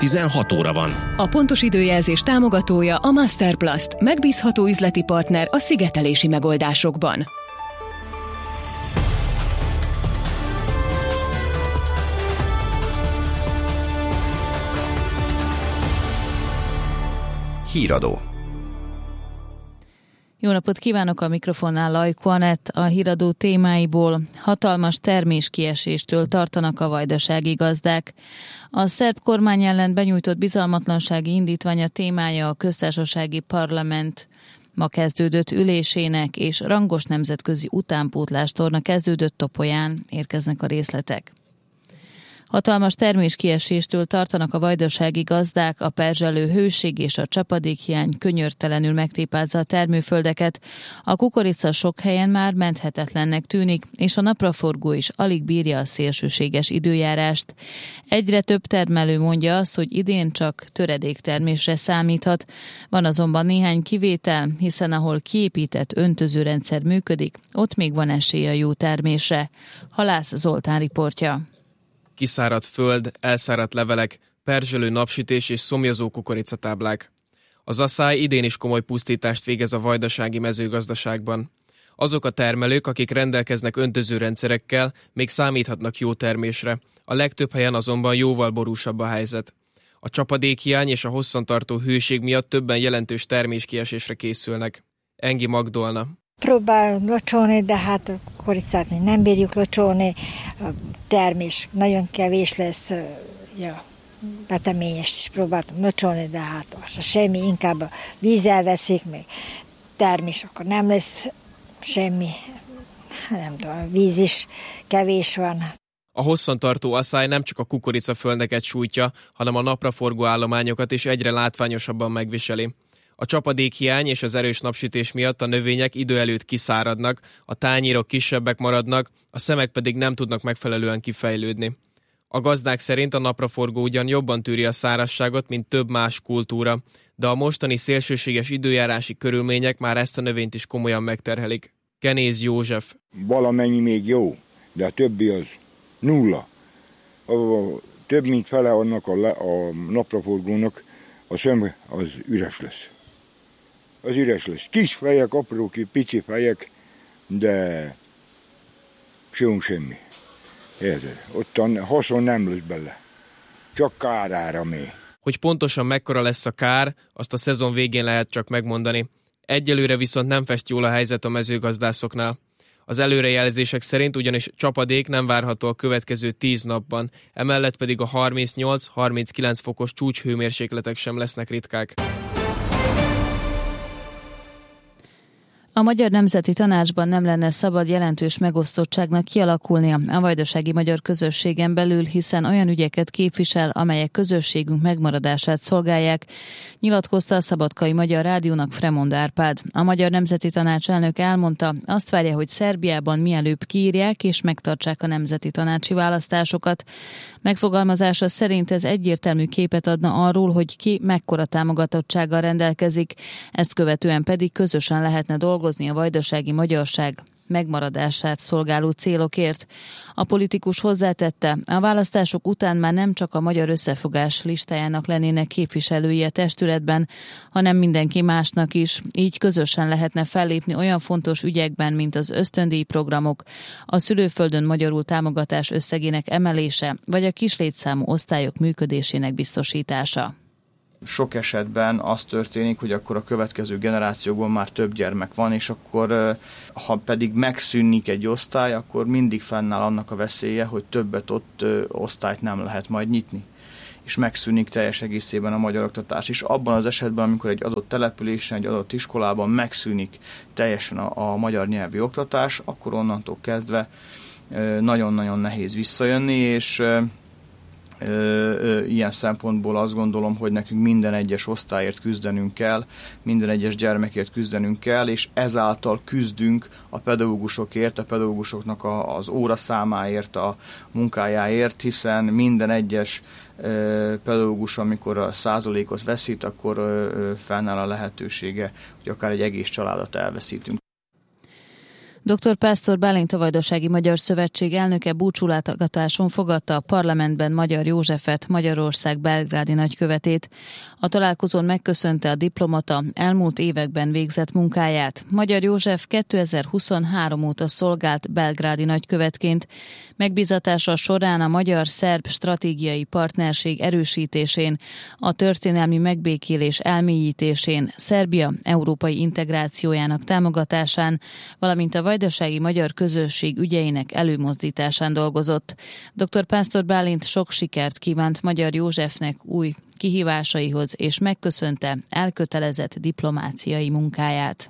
16 óra van. A pontos időjelzés támogatója a Masterplast, megbízható üzleti partner a szigetelési megoldásokban. Híradó. Jó napot kívánok, a mikrofonnál Lajko Anett. A híradó témáiból: hatalmas terméskieséstől tartanak a vajdasági gazdák. A szerb kormány ellen benyújtott bizalmatlansági indítványa témája a köztársasági parlament ma kezdődött ülésének, és rangos nemzetközi utánpótlástorna kezdődött Topolyán. Érkeznek a részletek. Hatalmas terméskieséstől tartanak a vajdasági gazdák, a perzselő hőség és a csapadékhiány könyörtelenül megtépázza a termőföldeket. A kukorica sok helyen már menthetetlennek tűnik, és a napraforgó is alig bírja a szélsőséges időjárást. Egyre több termelő mondja azt, hogy idén csak töredéktermésre számíthat. Van azonban néhány kivétel, hiszen ahol kiépített öntözőrendszer működik, ott még van esély a jó termésre. Halász Zoltán riportja. Kiszáradt föld, elszáradt levelek, perzselő napsütés és szomjazó kukoricatáblák. Az asszály idén is komoly pusztítást végez a vajdasági mezőgazdaságban. Azok a termelők, akik rendelkeznek öntözőrendszerekkel, még számíthatnak jó termésre. A legtöbb helyen azonban jóval borúsabb a helyzet. A csapadékhiány és a hosszantartó hőség miatt többen jelentős terméskiesésre készülnek. Engi Magdolna. Próbálunk locsolni, de hát a kukoricát még nem bírjuk locsolni. A termés nagyon kevés lesz, ja, beteményest is próbáltam locsolni, de hát semmi, inkább a víz elveszik, még termés akkor nem lesz semmi, nem tudom, a víz is kevés van. A hosszantartó asszály nem csak a kukoricaföldeket sújtja, hanem a napraforgó állományokat is egyre látványosabban megviseli. A csapadékhiány és az erős napsütés miatt a növények idő előtt kiszáradnak, a tányérok kisebbek maradnak, a szemek pedig nem tudnak megfelelően kifejlődni. A gazdák szerint a napraforgó ugyan jobban tűri a szárazságot, mint több más kultúra, de a mostani szélsőséges időjárási körülmények már ezt a növényt is komolyan megterhelik. Kenéz József. Valamennyi még jó, de a többi az nulla. Több mint fele annak a napraforgónak a szem az üres lesz. Az üres lesz. Kis fejek, apró, pici fejek, de semmi. Érted? Ott a haszon nem lesz bele. Csak kárára még. Hogy pontosan mekkora lesz a kár, azt a szezon végén lehet csak megmondani. Egyelőre viszont nem fest jól a helyzet a mezőgazdászoknál. Az előrejelzések szerint ugyanis csapadék nem várható a következő 10 napban, emellett pedig a 38-39 fokos csúcshőmérsékletek sem lesznek ritkák. A Magyar Nemzeti Tanácsban nem lenne szabad jelentős megosztottságnak kialakulnia a vajdasági magyar közösségen belül, hiszen olyan ügyeket képvisel, amelyek közösségünk megmaradását szolgálják, nyilatkozta a Szabadkai Magyar Rádiónak Fremond Árpád. A Magyar Nemzeti Tanács elnöke elmondta, azt várja, hogy Szerbiában mielőbb kiírják és megtartsák a nemzeti tanácsi választásokat. Megfogalmazása szerint ez egyértelmű képet adna arról, hogy ki mekkora támogatottsággal rendelkezik, ezt követően pedig közösen lehetne dolgozni a vajdasági magyarság megmaradását szolgáló célokért. A politikus hozzátette, a választások után már nem csak a Magyar Összefogás listájának lennének képviselői a testületben, hanem mindenki másnak is. Így közösen lehetne fellépni olyan fontos ügyekben, mint az ösztöndíjprogramok, a szülőföldön magyarul támogatás összegének emelése, vagy a kislétszámú osztályok működésének biztosítása. Sok esetben az történik, hogy akkor a következő generációkban már több gyermek van, és akkor ha pedig megszűnik egy osztály, akkor mindig fennáll annak a veszélye, hogy többet ott osztályt nem lehet majd nyitni. És megszűnik teljes egészében a magyar oktatás. És abban az esetben, amikor egy adott településen, egy adott iskolában megszűnik teljesen a magyar nyelvi oktatás, akkor onnantól kezdve nagyon-nagyon nehéz visszajönni, és ilyen szempontból azt gondolom, hogy nekünk minden egyes osztályért küzdenünk kell, minden egyes gyermekért küzdenünk kell, és ezáltal küzdünk a pedagógusokért, a pedagógusoknak az óraszámáért, a munkájáért, hiszen minden egyes pedagógus, amikor a százalékot veszít, akkor fennáll a lehetősége, hogy akár egy egész családot elveszítünk. Dr. Pásztor Bálint, a Vajdasági Magyar Szövetség elnöke búcsúlátogatáson fogadta a parlamentben Magyar Józsefet, Magyarország belgrádi nagykövetét. A találkozón megköszönte a diplomata elmúlt években végzett munkáját. Magyar József 2023 óta szolgált belgrádi nagykövetként. Megbízatása során a magyar-szerb stratégiai partnerség erősítésén, a történelmi megbékélés elmélyítésén, Szerbia európai integrációjának támogatásán, valamint a vajdasági magyar közösség ügyeinek előmozdításán dolgozott. Dr. Pásztor Bálint sok sikert kívánt Magyar Józsefnek új kihívásaihoz, és megköszönte elkötelezett diplomáciai munkáját.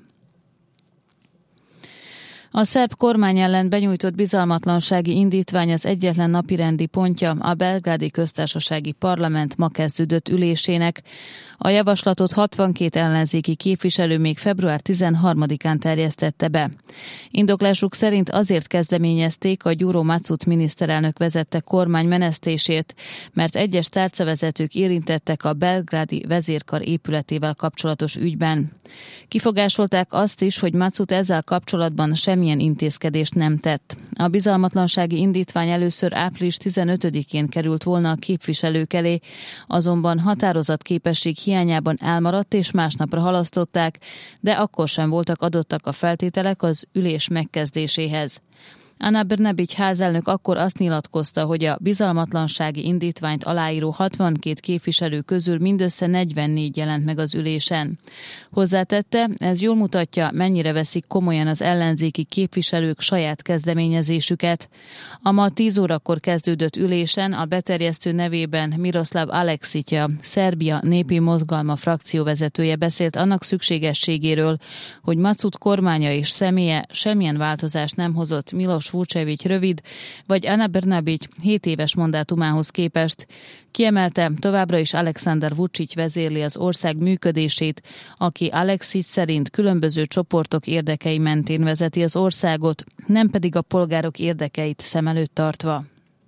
A szerb kormány ellen benyújtott bizalmatlansági indítvány az egyetlen napirendi pontja a belgrádi köztársasági parlament ma kezdődött ülésének. A javaslatot 62 ellenzéki képviselő még február 13-án terjesztette be. Indoklásuk szerint azért kezdeményezték a Gyuro Macut miniszterelnök vezette kormány menesztését, mert egyes tárcavezetők érintettek a belgrádi vezérkar épületével kapcsolatos ügyben. Kifogásolták azt is, hogy Macut ezzel kapcsolatban semmilyen intézkedést nem tett. A bizalmatlansági indítvány először április 15-én került volna a képviselők elé, azonban határozatképesség hiányában elmaradt és másnapra halasztották, de akkor sem voltak adottak a feltételek az ülés megkezdéséhez. Ana Brnabić házelnök akkor azt nyilatkozta, hogy a bizalmatlansági indítványt aláíró 62 képviselő közül mindössze 44 jelent meg az ülésen. Hozzátette, ez jól mutatja, mennyire veszik komolyan az ellenzéki képviselők saját kezdeményezésüket. A ma 10 órakor kezdődött ülésen a beterjesztő nevében Miroslav Aleksitja, Szerbia népi mozgalma frakcióvezetője beszélt annak szükségességéről, hogy Macut kormánya és személye semmilyen változást nem hozott Miloš Vučević rövid, vagy Ana Brnabić 7 éves mandátumához képest. Kiemelte, továbbra is Aleksandar Vučić vezérli az ország működését, aki Aleksić szerint különböző csoportok érdekei mentén vezeti az országot, nem pedig a polgárok érdekeit szem előtt tartva.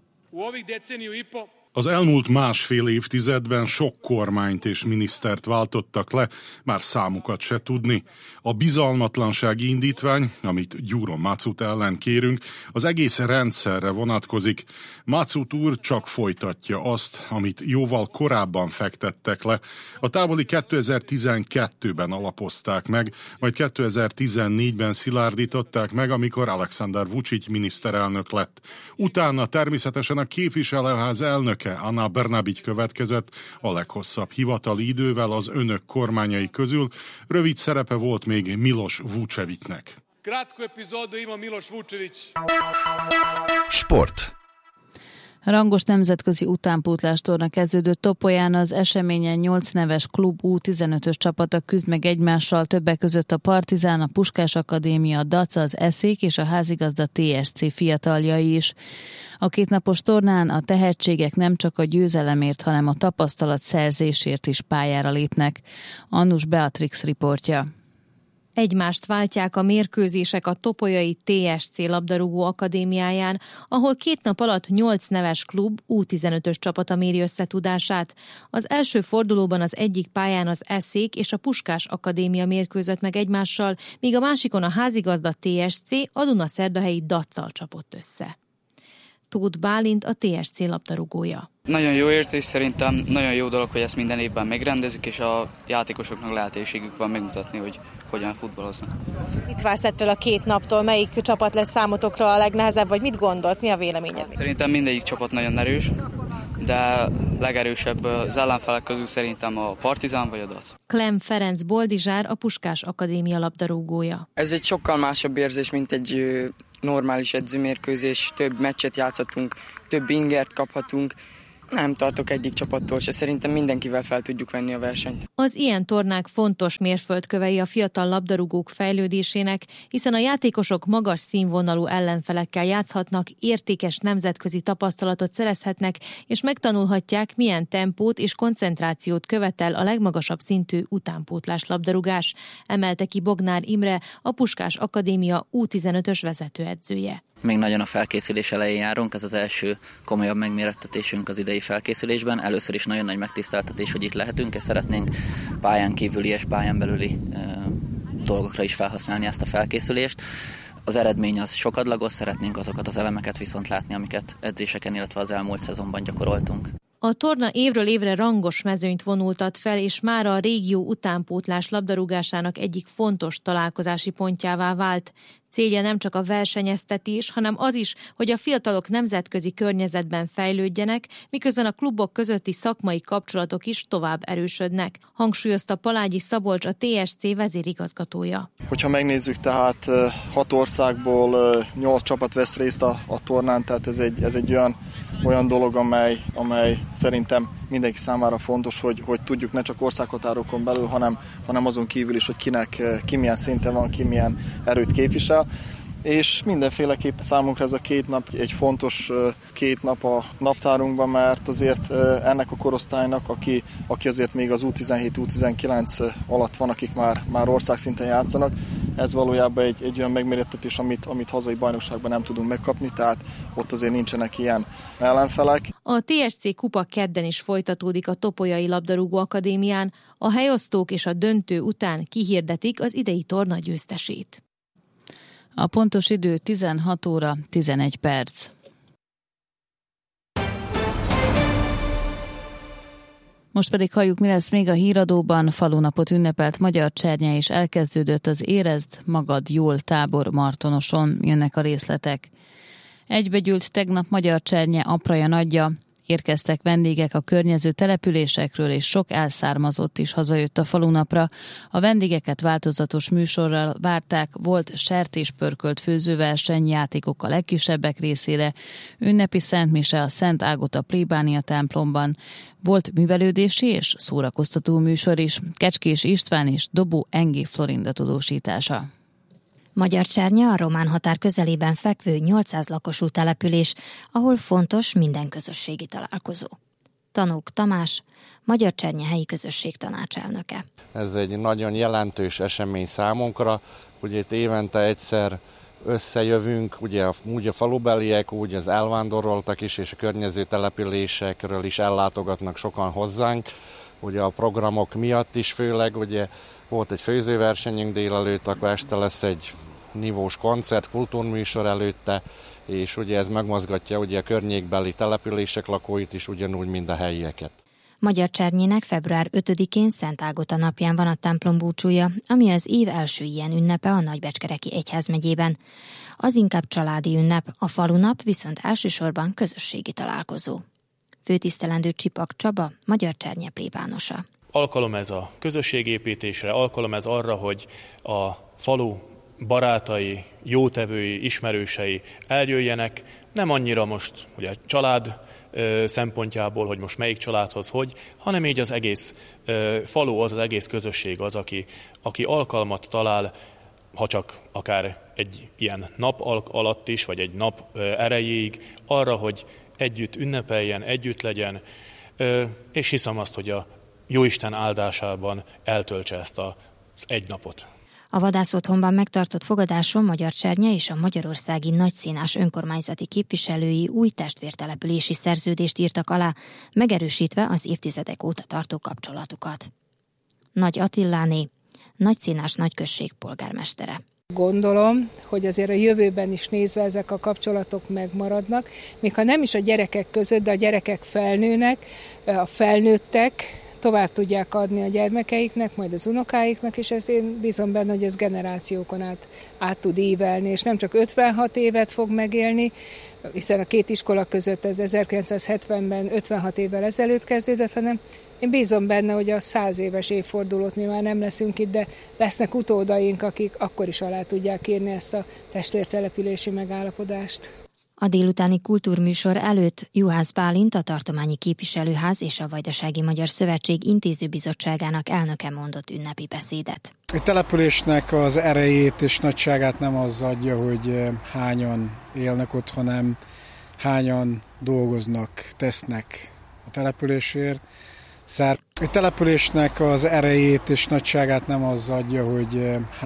Az elmúlt másfél évtizedben sok kormányt és minisztert váltottak le, már számukat se tudni. A bizalmatlansági indítvány, amit Gyuro Macut ellen kérünk, az egész rendszerre vonatkozik. Macut úr csak folytatja azt, amit jóval korábban fektettek le. A távoli 2012-ben alapozták meg, majd 2014-ben szilárdították meg, amikor Aleksandar Vučić miniszterelnök lett. Utána természetesen a képviselőház elnöke Ana Brnabić következett a leghosszabb hivatali idővel az önök kormányai közül. Rövid szerepe volt még Miloš Vučevićnek. Sport. Rangos nemzetközi utánpótlástorna kezdődött Topolyán, az eseményen 8 neves klub U15-ös csapata küzd meg egymással, többek között a Partizán, a Puskás Akadémia, a Daca, az Eszék és a házigazda TSC fiataljai is. A kétnapos tornán a tehetségek nem csak a győzelemért, hanem a tapasztalat szerzésért is pályára lépnek. Annus Beatrix riportja. Egymást váltják a mérkőzések a topolyai TSC labdarúgó akadémiáján, ahol 2 nap alatt 8 neves klub U15-ös csapata méri összetudását. Az első fordulóban az egyik pályán az Eszék és a Puskás Akadémia mérkőzött meg egymással, míg a másikon a házigazda TSC a Dunaszerdahelyi Dacccal csapott össze. Tóth Bálint, a TSC labdarúgója. Nagyon jó érzés, szerintem nagyon jó dolog, hogy ezt minden évben megrendezik, és a játékosoknak lehetőségük van megmutatni, hogy hogyan futballoznak. Mit vársz ettől a 2 naptól? Melyik csapat lesz számotokra a legnehezebb, vagy mit gondolsz? Mi a véleményed? Szerintem mindegyik csapat nagyon erős, de legerősebb az ellenfelek közül szerintem a Partizán vagy a Dac. Klem Ferenc Boldizsár, a Puskás Akadémia labdarúgója. Ez egy sokkal másabb érzés, mint egy normális edzőmérkőzés. Több meccset játszhatunk, több ingert kaphatunk. Nem tartok egyik csapattól se, szerintem mindenkivel fel tudjuk venni a versenyt. Az ilyen tornák fontos mérföldkövei a fiatal labdarúgók fejlődésének, hiszen a játékosok magas színvonalú ellenfelekkel játszhatnak, értékes nemzetközi tapasztalatot szerezhetnek, és megtanulhatják, milyen tempót és koncentrációt követel a legmagasabb szintű utánpótlás labdarúgás, emelte ki Bognár Imre, a Puskás Akadémia U15-ös vezetőedzője. Még nagyon a felkészülés elején járunk, ez az első komolyabb megmérettetésünk az idei felkészülésben. Először is nagyon nagy megtiszteltetés, hogy itt lehetünk, és szeretnénk pályán kívüli és pályán belüli dolgokra is felhasználni ezt a felkészülést. Az eredmény az sokadlagos, szeretnénk azokat az elemeket viszont látni, amiket edzéseken, illetve az elmúlt szezonban gyakoroltunk. A torna évről évre rangos mezőnyt vonultat fel, és már a régió utánpótlás labdarúgásának egyik fontos találkozási pontjává vált. Célja nem csak a versenyeztetés, hanem az is, hogy a fiatalok nemzetközi környezetben fejlődjenek, miközben a klubok közötti szakmai kapcsolatok is tovább erősödnek, hangsúlyozta Palágyi Szabolcs, a TSC vezérigazgatója. Hogyha megnézzük, tehát 6 országból 8 csapat vesz részt a tornán, tehát ez egy olyan dolog, amely szerintem mindenki számára fontos, hogy tudjuk ne csak országhatárokon belül, hanem azon kívül is, hogy ki milyen szinten van, ki milyen erőt képvisel. És mindenféleképp számunkra ez a 2 nap egy fontos 2 nap a naptárunkban, mert azért ennek a korosztálynak, aki azért még az U17, U19 alatt van, akik már országszinten játszanak, ez valójában egy olyan megmérettetés, amit hazai bajnokságban nem tudunk megkapni, tehát ott azért nincsenek ilyen ellenfelek. A TSC kupa kedden is folytatódik a Topolyai Labdarúgó Akadémián, a helyosztók és a döntő után kihirdetik az idei torna győztesét. A pontos idő 16 óra 11 perc. Most pedig halljuk, mi lesz még a híradóban. Falunapot ünnepelt Magyar Csernye, és elkezdődött az Érezd magad jól tábor Martonoson. Jönnek a részletek. Egybegyűlt tegnap Magyar Csernye apraja nagyja. Érkeztek vendégek a környező településekről, és sok elszármazott is hazajött a falunapra. A vendégeket változatos műsorral várták, volt sertéspörkölt főzőverseny, játékok a legkisebbek részére, ünnepi szentmise a Szent Ágota plébánia templomban. Volt művelődési és szórakoztató műsor is, Kecskés István és Dobó Engi Florinda tudósítása. Magyar Csernye a román határ közelében fekvő 800 lakosú település, ahol fontos minden közösségi találkozó. Tanúk Tamás, Magyar Csernye helyi közösség tanácselnöke. Ez egy nagyon jelentős esemény számunkra, ugye itt évente egyszer összejövünk, ugye úgy a falubeliek, úgy az elvándoroltak is, és a környező településekről is ellátogatnak sokan hozzánk. Ugye a programok miatt is főleg, ugye volt egy főzőversenyünk délelőtt, akkor este lesz egy nívós koncert, kultúrműsor előtte, és ugye ez megmozgatja ugye a környékbeli települések lakóit is, ugyanúgy, mint a helyieket. Magyar Csernyének február 5-én Szent Ágota napján van a templom búcsúja, ami az év első ilyen ünnepe a Nagybecskereki egyházmegyében. Az inkább családi ünnep, a falunap viszont elsősorban közösségi találkozó. Főtisztelendő Csipak Csaba, Magyar Csernye plébánosa. Alkalom ez a közösségépítésre, alkalom ez arra, hogy a falu barátai, jótevői, ismerősei eljöjjenek, nem annyira most ugye család szempontjából, hogy most melyik családhoz hanem így az egész falu, az egész közösség az, aki alkalmat talál, ha csak akár egy ilyen nap alatt is, vagy egy nap erejéig, arra, hogy együtt ünnepeljen, együtt legyen, és hiszem azt, hogy a Jóisten áldásában eltöltse ezt az egy napot. A vadászotthonban megtartott fogadáson Magyar Csernye és a magyarországi nagyszínás önkormányzati képviselői új testvértelepülési szerződést írtak alá, megerősítve az évtizedek óta tartó kapcsolatukat. Nagy Attiláné, Nagyszínás nagyközség polgármestere. Gondolom, hogy azért a jövőben is nézve ezek a kapcsolatok megmaradnak, még ha nem is a gyerekek között, de a gyerekek felnőnek, a felnőttek tovább tudják adni a gyermekeiknek, majd az unokáiknak, és ez én bízom benne, hogy ez generációkon át tud ívelni, és nem csak 56 évet fog megélni, hiszen a két iskola között ez 1970-ben 56 évvel ezelőtt kezdődött, hanem én bízom benne, hogy a 100 éves évfordulót mi már nem leszünk itt, de lesznek utódaink, akik akkor is alá tudják írni ezt a testvértelepülési megállapodást. A délutáni kultúrműsor előtt Juhász Bálint, a tartományi képviselőház és a Vajdasági Magyar Szövetség intézőbizottságának elnöke mondott ünnepi beszédet. A településnek az erejét és nagyságát nem az adja, hogy hányan élnek ott, hanem hányan dolgoznak, tesznek a településért. A településnek az erejét és nagyságát nem az adja, hogy